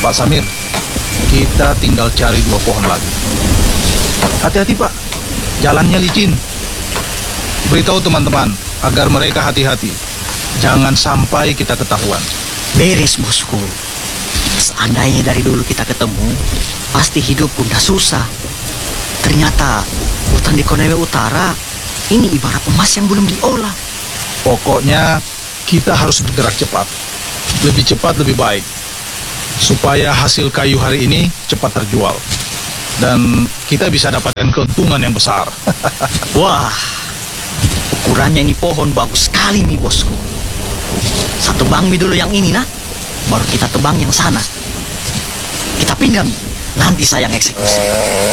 Pak Samir, kita tinggal cari 2 pohon lagi. Hati-hati Pak, jalannya licin. Beritahu teman-teman agar mereka hati-hati. Jangan sampai kita ketahuan. Beres, bosku. Seandainya dari dulu kita ketemu, pasti hidup udah susah. Ternyata hutan di Konawe Utara ini ibarat emas yang belum diolah. Pokoknya kita harus bergerak cepat. Lebih cepat lebih baik, supaya hasil kayu hari ini cepat terjual dan kita bisa dapatkan keuntungan yang besar. Wah, ukurannya ini pohon bagus sekali nih, bosku. Satu tebang dulu yang ini, nah, baru kita tebang yang sana. Kita pindah, nanti saya yang eksekusi.